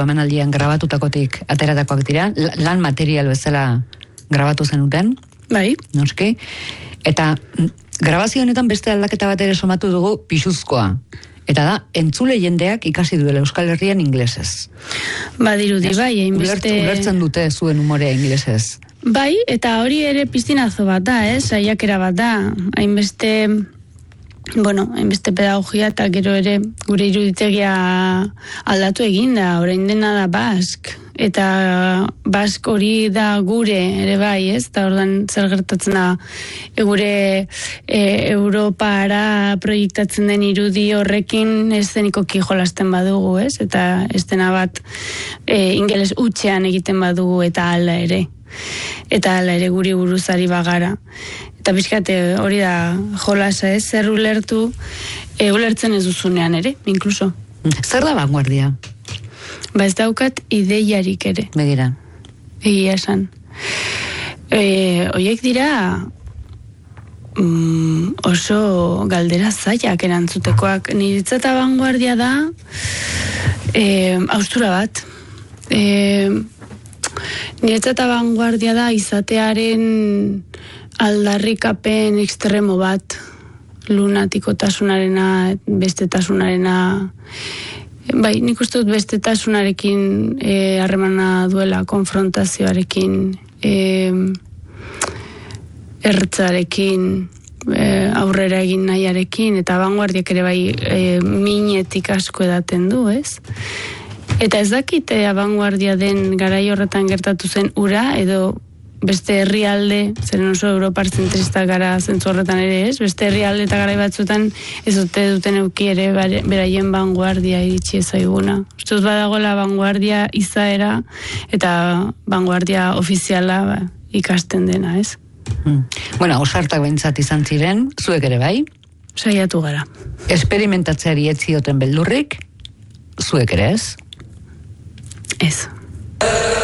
edo omenaldian grabatutakotik ateratakoak dira, lan material bezala grabatu zenuten. Bai. Noski. Eta grabazio honetan beste aldaketa bat ere somatu dugu pixuzkoa. Eta da, entzule jendeak ikasi duela Euskal Herrian inglesez. Badirudi, bai, hainbeste... Ulertzen dute zuen umorea inglesez. Bai, eta hori ere piztinazo bat da, saiakera bat da. Hainbeste pedagogia eta gero ere gure iruditegia aldatu egin da, orain dena da bask. Eta bask hori da gure ere bai, eta ordan zer gertatzen da gure Europara proiektatzen den irudi horrekin eszenikoki jolasten badugu, eta estena bat ingeles hutsean egiten badugu eta hala ere. Eta hala ere guri buruzari bagara. Eta bizkate hori da jolasa, zer ulertu, ulertzen ez duzunean ere, inkluso. Zer da vanguardia? Ba ez daukat ideiarik ere. Begira. Egia esan. Oiek dira oso galdera zailak erantzutekoak. Niretzat vanguardia da haustura bat. Niretzat vanguardia da izatearen aldarrikapen ekstremo bat, lunatikotasunarena, bestetasunarena. Bai, nik uste dut bestetasunarekin harremana duela, konfrontazioarekin, ertzarekin, aurrera egin nahiarekin, eta vanguardiak ere bai minetik asko edaten du, ez? Eta ez dakit vanguardia den garai horretan gertatu zen ura, edo beste herrialde, zeren oso Europar zentrista gara zentzu horretan ere ez, beste herrialde eta garai batzutan ez duten euki ere beraien vanguardia iritsi ezaiguna. Ustuz badagoela vanguardia izaera eta vanguardia ofiziala ikasten dena, ez? Bueno, ausartak behintzat izan ziren, zuek ere bai? Saiatu gara. Esperimentatzeari ez zioten beldurrik, zuek ere ez? Ez.